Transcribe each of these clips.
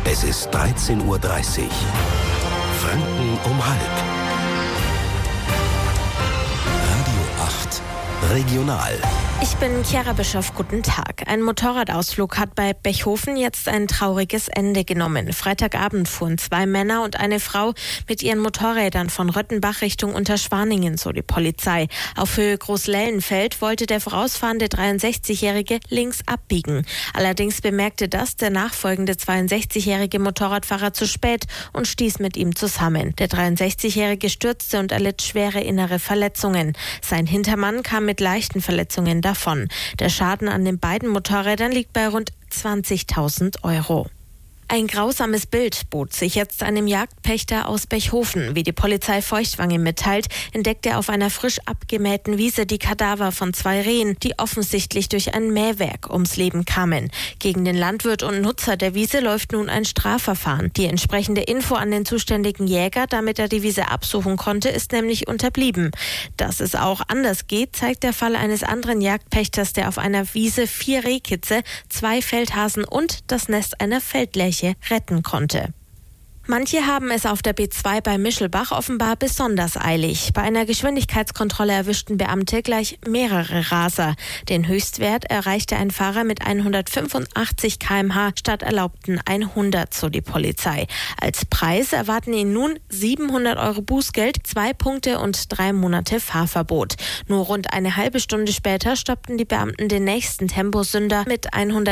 Es ist 13:30 Uhr. Franken um halb. Radio 8 Regional. Ich bin Chiara Bischoff, guten Tag. Ein Motorradausflug hat bei Bechhofen jetzt ein trauriges Ende genommen. Freitagabend fuhren 2 Männer und eine Frau mit ihren Motorrädern von Röttenbach Richtung Unterschwaningen, so die Polizei. Auf Höhe Großlellenfeld wollte der vorausfahrende 63-Jährige links abbiegen. Allerdings bemerkte das der nachfolgende 62-jährige Motorradfahrer zu spät und stieß mit ihm zusammen. Der 63-Jährige stürzte und erlitt schwere innere Verletzungen. Sein Hintermann kam mit leichten Verletzungen davon. Der Schaden an den beiden Motorrädern liegt bei rund 20.000 Euro. Ein grausames Bild bot sich jetzt einem Jagdpächter aus Bechhofen. Wie die Polizei Feuchtwangen mitteilt, entdeckt er auf einer frisch abgemähten Wiese die Kadaver von 2 Rehen, die offensichtlich durch ein Mähwerk ums Leben kamen. Gegen den Landwirt und Nutzer der Wiese läuft nun ein Strafverfahren. Die entsprechende Info an den zuständigen Jäger, damit er die Wiese absuchen konnte, ist nämlich unterblieben. Dass es auch anders geht, zeigt der Fall eines anderen Jagdpächters, der auf einer Wiese 4 Rehkitze, 2 Feldhasen und das Nest einer Feldlerche retten konnte. Manche haben es auf der B2 bei Mischelbach offenbar besonders eilig. Bei einer Geschwindigkeitskontrolle erwischten Beamte gleich mehrere Raser. Den Höchstwert erreichte ein Fahrer mit 185 km/h statt erlaubten 100, so die Polizei. Als Preis erwarten ihn nun 700 Euro Bußgeld, 2 Punkte und 3 Monate Fahrverbot. Nur rund eine halbe Stunde später stoppten die Beamten den nächsten Temposünder mit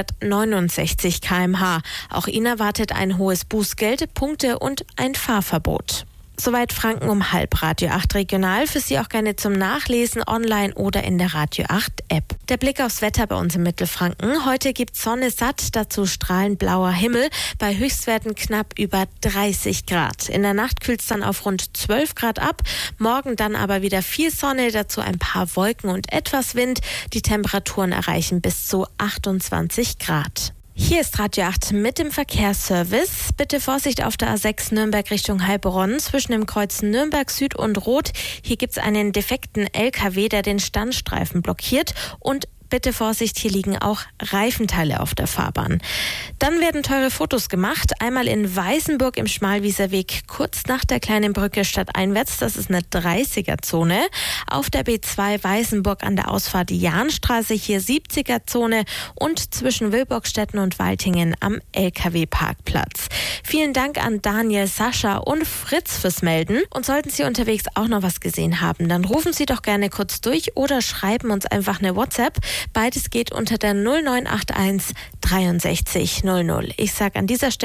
169 km/h. Auch ihn erwartet ein hohes Bußgeld, Punkte und ein Fahrverbot. Soweit Franken um halb. Radio 8 Regional, für Sie auch gerne zum Nachlesen online oder in der Radio 8 App. Der Blick aufs Wetter bei uns im Mittelfranken. Heute gibt Sonne satt, dazu strahlend blauer Himmel, bei Höchstwerten knapp über 30 Grad. In der Nacht kühlt es dann auf rund 12 Grad ab, morgen dann aber wieder viel Sonne, dazu ein paar Wolken und etwas Wind. Die Temperaturen erreichen bis zu 28 Grad. Hier ist Radio 8 mit dem Verkehrsservice. Bitte Vorsicht auf der A6 Nürnberg Richtung Heilbronn zwischen dem Kreuz Nürnberg Süd und Rot. Hier gibt es einen defekten LKW, der den Standstreifen blockiert, und bitte Vorsicht, hier liegen auch Reifenteile auf der Fahrbahn. Dann werden teure Fotos gemacht. Einmal in Weißenburg im Schmalwieserweg, kurz nach der kleinen Brücke stadteinwärts. Das ist eine 30er-Zone. Auf der B2 Weißenburg an der Ausfahrt Jahnstraße, hier 70er-Zone. Und zwischen Wilborgstetten und Waltingen am LKW-Parkplatz. Vielen Dank an Daniel, Sascha und Fritz fürs Melden. Und sollten Sie unterwegs auch noch was gesehen haben, dann rufen Sie doch gerne kurz durch oder schreiben uns einfach eine WhatsApp. Beides geht unter der 0981 63 00. Ich sage an dieser Stelle